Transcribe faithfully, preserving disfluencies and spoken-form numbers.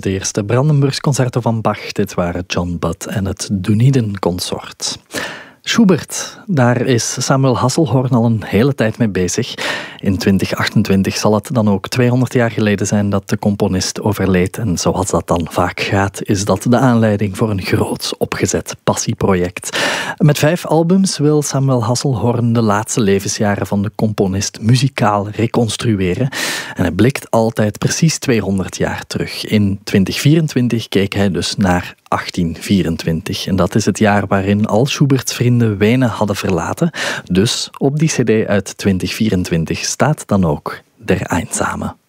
Het eerste Brandenburgs concerto van Bach. Dit waren John Butt en het Dunedin Consort. Schubert, daar is Samuel Hasselhoorn al een hele tijd mee bezig. In twintig achtentwintig zal het dan ook tweehonderd jaar geleden zijn dat de componist overleed. En zoals dat dan vaak gaat, is dat de aanleiding voor een groots opgezet passieproject. Met vijf albums wil Samuel Hasselhoorn de laatste levensjaren van de componist muzikaal reconstrueren. En hij blikt altijd precies tweehonderd jaar terug. In twintig vierentwintig keek hij dus naar achttien vierentwintig. En dat is het jaar waarin al Schuberts vrienden Wenen hadden verlaten. Dus op die cd uit twintig vierentwintig staat dan ook Der Einsame.